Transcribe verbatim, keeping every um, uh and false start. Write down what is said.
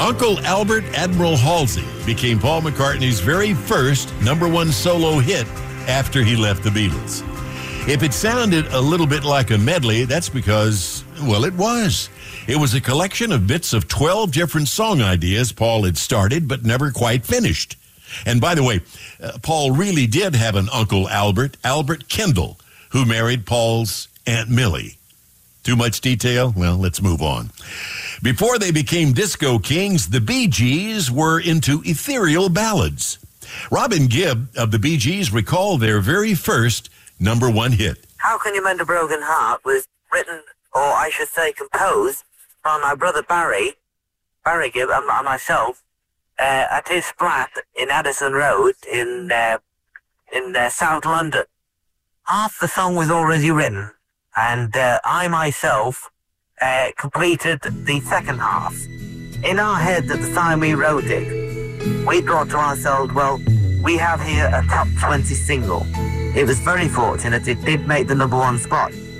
Uncle Albert Admiral Halsey became Paul McCartney's very first number one solo hit after he left the Beatles. If it sounded a little bit like a medley, that's because, well, it was. It was a collection of bits of twelve different song ideas Paul had started but never quite finished. And by the way, uh, Paul really did have an Uncle Albert, Albert Kendall, who married Paul's Aunt Millie. Too much detail? Well, let's move on. Before they became disco kings, the Bee Gees were into ethereal ballads. Robin Gibb of the Bee Gees recalled their very first number one hit. How Can You Mend a Broken Heart was written, or I should say composed, by my brother Barry, Barry Gibb, and myself, uh, at his flat in Addison Road in uh, in uh, South London. Half the song was already written, and uh, I myself uh, completed the second half. In our heads at the time we wrote it, we thought to ourselves, well, we have here a top twenty single. It was very fortunate it did make the number one spot.